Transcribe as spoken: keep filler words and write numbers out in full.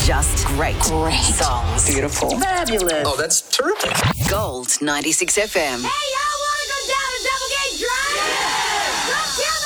just great. Great. Songs. Beautiful. Fabulous. Oh, that's terrific. Gold ninety-six F M. Hey, y'all want to go down to Double Gate Drive? Yeah. Let's get